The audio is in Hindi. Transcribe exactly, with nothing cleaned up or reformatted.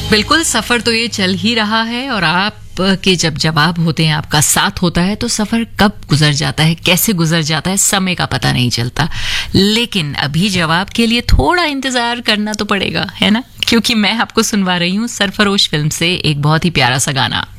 बिल्कुल, सफर तो ये चल ही रहा है और आप के जब जवाब होते हैं, आपका साथ होता है, तो सफर कब गुजर जाता है, कैसे गुजर जाता है, समय का पता नहीं चलता। लेकिन अभी जवाब के लिए थोड़ा इंतजार करना तो पड़ेगा, है ना? क्योंकि मैं आपको सुनवा रही हूँ सरफरोश फिल्म से एक बहुत ही प्यारा सा गाना।